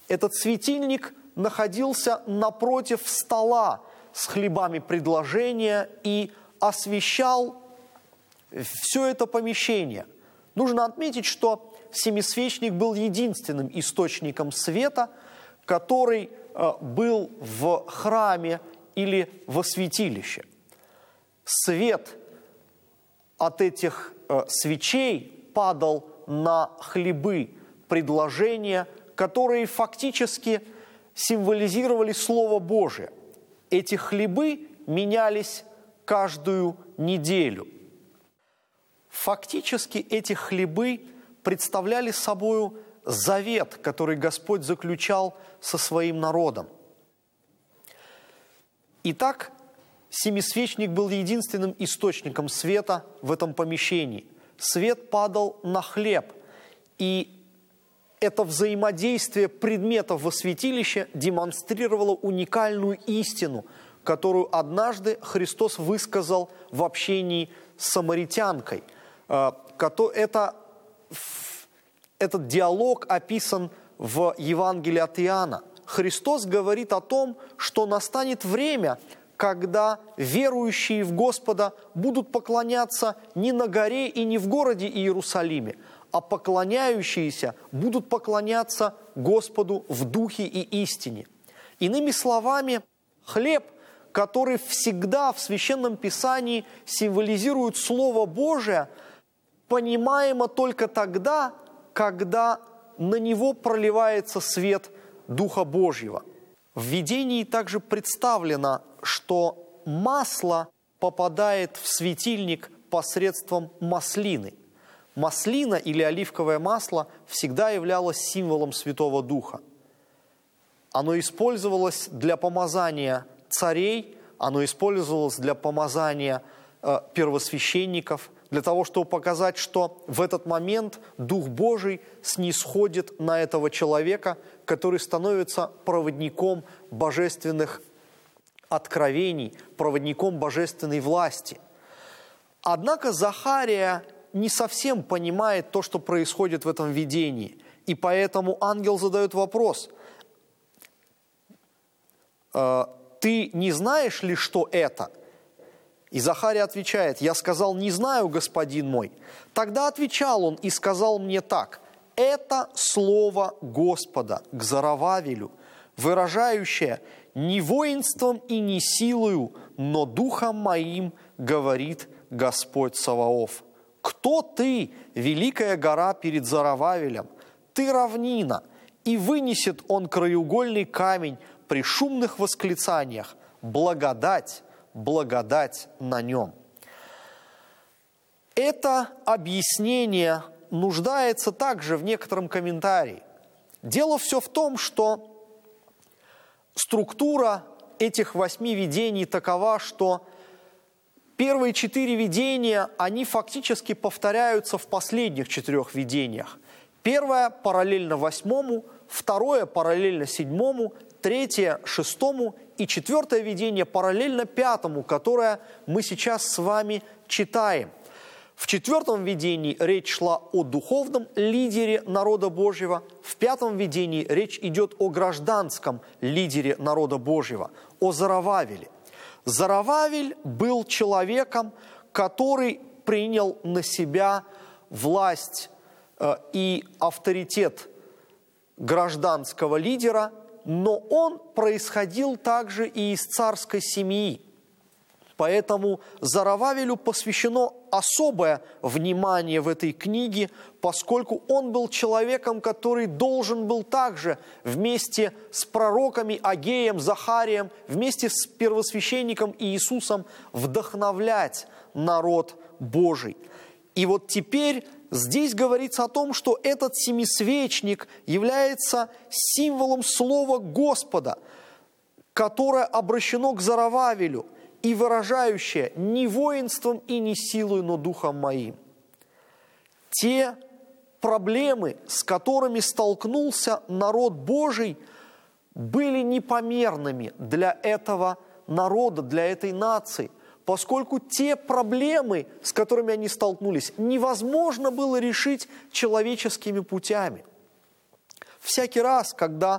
Этот светильник находился напротив стола с хлебами предложения и освещал все это помещение. Нужно отметить, что семисвечник был единственным источником света, который был в храме или во святилище. Свет от этих свечей падал на хлебы предложения, которые фактически символизировали Слово Божие. Эти хлебы менялись каждую неделю. Фактически эти хлебы представляли собою завет, который Господь заключал со своим народом. Итак, семисвечник был единственным источником света в этом помещении. Свет падал на хлеб, и это взаимодействие предметов во святилище демонстрировало уникальную истину, которую однажды Христос высказал в общении с самаритянкой. Этот диалог описан в Евангелии от Иоанна. Христос говорит о том, что настанет время, когда верующие в Господа будут поклоняться не на горе и не в городе Иерусалиме, а поклоняющиеся будут поклоняться Господу в духе и истине. Иными словами, хлеб, который всегда в Священном Писании символизирует Слово Божие, понимаемо только тогда, когда на него проливается свет Духа Божьего. В видении также представлено, что масло попадает в светильник посредством маслины. Маслина или оливковое масло всегда являлось символом Святого Духа. Оно использовалось для помазания царей, оно использовалось для помазания первосвященников, для того, чтобы показать, что в этот момент Дух Божий снисходит на этого человека, который становится проводником божественных откровений, проводником божественной власти. Однако Захария не совсем понимает то, что происходит в этом видении, и поэтому ангел задает вопрос: «Ты не знаешь ли, что это?» И Захария отвечает: «Я сказал, не знаю, господин мой». Тогда отвечал он и сказал мне так: «Это слово Господа к Зоровавелю, выражающее: не воинством и не силою, но духом моим, говорит Господь Саваоф. Кто ты, великая гора перед Зоровавелем? Ты равнина, и вынесет он краеугольный камень при шумных восклицаниях: благодать, благодать на нем». Это объяснение нуждается также в некотором комментарии. Дело все в том, что структура этих 8 видений такова, что первые 4 видения, они фактически повторяются в последних 4 видениях. Первое параллельно 8, второе параллельно 7, третье 6 и 4 видение параллельно 5, которое мы сейчас с вами читаем. В 4 видении речь шла о духовном лидере народа Божьего, в 5 видении речь идет о гражданском лидере народа Божьего, о Зоровавеле. Зоровавель был человеком, который принял на себя власть и авторитет гражданского лидера, но он происходил также и из царской семьи. Поэтому Зоровавелю посвящено особое внимание в этой книге, поскольку он был человеком, который должен был также вместе с пророками Агеем, Захарием, вместе с первосвященником Иисусом вдохновлять народ Божий. И вот теперь здесь говорится о том, что этот семисвечник является символом слова Господа, которое обращено к Зоровавелю и выражающее: не воинством и не силой, но духом моим. Те проблемы, с которыми столкнулся народ Божий, были непомерными для этого народа, для этой нации, поскольку те проблемы, с которыми они столкнулись, невозможно было решить человеческими путями. Всякий раз, когда